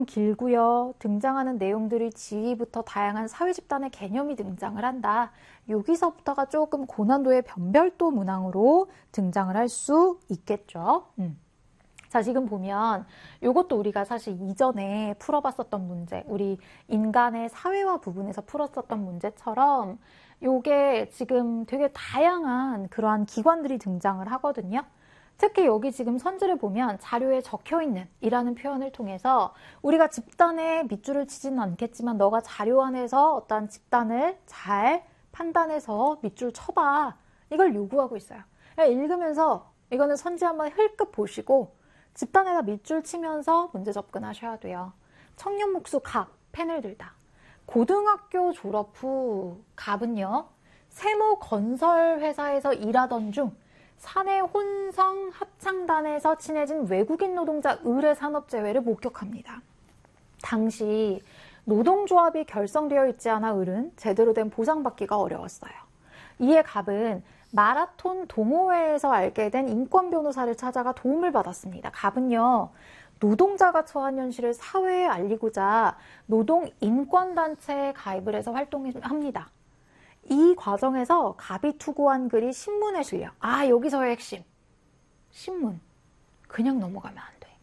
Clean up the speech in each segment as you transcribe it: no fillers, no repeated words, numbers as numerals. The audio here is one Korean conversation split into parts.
길고요. 등장하는 내용들이 지위부터 다양한 사회 집단의 개념이 등장을 한다. 여기서부터가 조금 고난도의 변별도 문항으로 등장을 할 수 있겠죠. 자, 지금 보면 이것도 우리가 사실 이전에 풀어봤었던 문제, 우리 인간의 사회화 부분에서 풀었었던 문제처럼 요게 지금 되게 다양한 그러한 기관들이 등장을 하거든요. 특히 여기 지금 선지를 보면 자료에 적혀있는 이라는 표현을 통해서 우리가 집단에 밑줄을 치지는 않겠지만 너가 자료 안에서 어떤 집단을 잘 판단해서 밑줄 쳐봐. 이걸 요구하고 있어요. 읽으면서 이거는 선지 한번 흘끗 보시고 집단에다 밑줄 치면서 문제 접근하셔야 돼요. 청년 목수 갑, 펜을 들다. 고등학교 졸업 후 갑은요. 세무 건설 회사에서 일하던 중 사내 혼성 합창단에서 친해진 외국인 노동자 의뢰 산업재해를 목격합니다. 당시 노동조합이 결성되어 있지 않아 을은 제대로 된 보상받기가 어려웠어요. 이에 갑은 마라톤 동호회에서 알게 된 인권 변호사를 찾아가 도움을 받았습니다. 갑은요, 노동자가 처한 현실을 사회에 알리고자 노동인권단체에 가입을 해서 활동합니다. 이 과정에서 갑이 투고한 글이 신문에 실려. 아, 여기서의 핵심. 신문. 그냥 넘어가면 안 돼.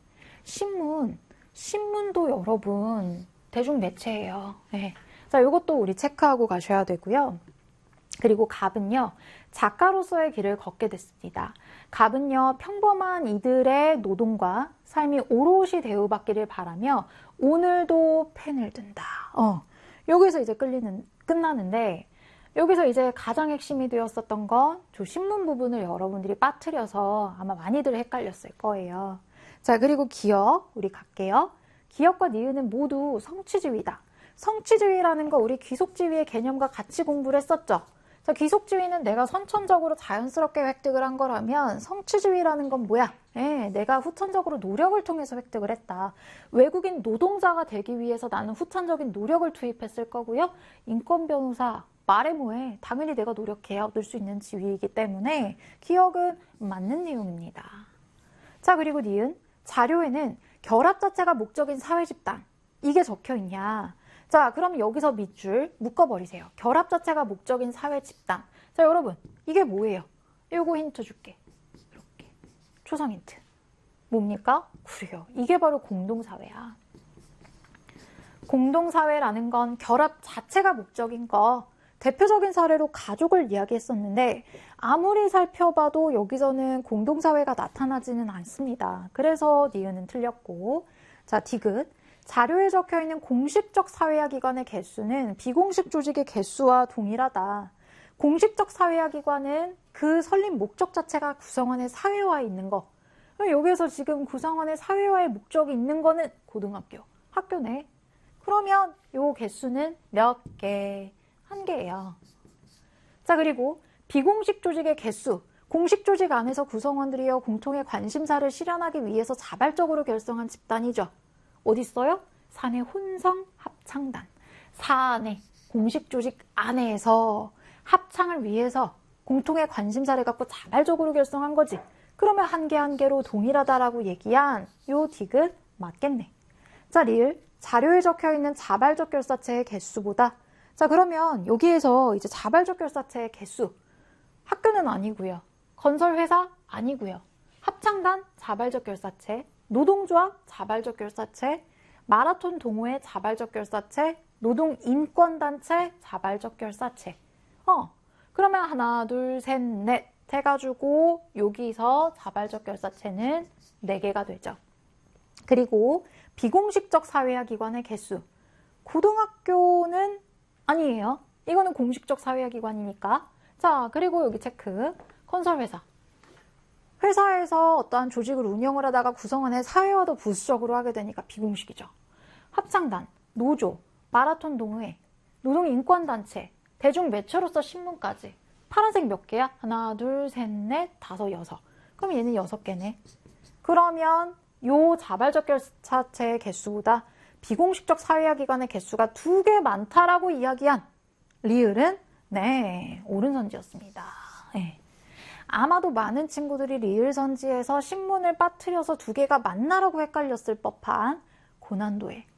신문도 여러분 대중매체예요. 네. 자, 이것도 우리 체크하고 가셔야 되고요. 그리고 갑은요, 작가로서의 길을 걷게 됐습니다. 갑은요, 평범한 이들의 노동과 삶이 오롯이 대우받기를 바라며 오늘도 펜을 든다. 여기서 이제 끝나는데 여기서 이제 가장 핵심이 되었었던 건 저 신문 부분을 여러분들이 빠뜨려서 아마 많이들 헷갈렸을 거예요. 자, 그리고 기역, 우리 갈게요. 기역과 니은은 모두 성취지위다. 성취지위라는 거 우리 귀속지위의 개념과 같이 공부를 했었죠. 자, 귀속지위는 내가 선천적으로 자연스럽게 획득을 한 거라면 성취지위라는 건 뭐야? 내가 후천적으로 노력을 통해서 획득을 했다. 외국인 노동자가 되기 위해서 나는 후천적인 노력을 투입했을 거고요. 인권 변호사, 말해 뭐해. 당연히 내가 노력해야 얻을 수 있는 지위이기 때문에 기억은 맞는 내용입니다. 자, 그리고 니은. 자료에는 결합 자체가 목적인 사회집단. 이게 적혀 있냐. 자, 그럼 여기서 밑줄 묶어버리세요. 결합 자체가 목적인 사회집단. 자, 여러분, 이게 뭐예요? 요거 힌트 줄게. 이렇게. 초성 힌트. 뭡니까? 그래요. 이게 바로 공동사회야. 공동사회라는 건 결합 자체가 목적인 거. 대표적인 사례로 가족을 이야기했었는데 아무리 살펴봐도 여기서는 공동사회가 나타나지는 않습니다. 그래서 니은은 틀렸고, 자, 디귿. 자료에 적혀있는 공식적 사회화 기관의 개수는 비공식 조직의 개수와 동일하다. 공식적 사회화 기관은 그 설립 목적 자체가 구성원의 사회화에 있는 거. 여기에서 지금 구성원의 사회화의 목적이 있는 거는 고등학교, 학교네. 그러면 요 개수는 몇 개? 1개예요. 자, 그리고 비공식 조직의 개수. 공식 조직 안에서 구성원들이여 공통의 관심사를 실현하기 위해서 자발적으로 결성한 집단이죠. 어디 있어요? 사내 혼성 합창단. 사내 공식 조직 안에서 합창을 위해서 공통의 관심사를 갖고 자발적으로 결성한 거지. 그러면 한 개 한 개로 동일하다라고 얘기한 요 디귿 맞겠네. 자, 리을. 자료에 적혀있는 자발적 결사체의 개수보다, 자, 그러면 여기에서 이제 자발적 결사체의 개수. 학교는 아니고요. 건설회사 아니고요. 합창단 자발적 결사체, 노동조합 자발적 결사체, 마라톤 동호회 자발적 결사체, 노동인권단체 자발적 결사체. 그러면 하나, 둘, 셋, 넷 해가지고 여기서 자발적 결사체는 4개가 되죠. 그리고 비공식적 사회화 기관의 개수. 고등학교는 아니에요. 이거는 공식적 사회화 기관이니까. 자, 그리고 여기 체크. 건설회사. 회사에서 어떠한 조직을 운영을 하다가 구성원의 사회화도 부수적으로 하게 되니까 비공식이죠. 합창단, 노조, 마라톤 동호회, 노동인권단체, 대중매체로서 신문까지. 파란색 몇 개야? 하나, 둘, 셋, 넷, 다섯, 여섯. 그럼 얘는 6개네. 그러면 요 자발적 결사체의 개수보다 비공식적 사회화 기관의 개수가 2개 많다라고 이야기한 리을은 네, 옳은 선지였습니다. 네. 아마도 많은 친구들이 리을 선지에서 신문을 빠뜨려서 2개가 맞나라고 헷갈렸을 법한 고난도에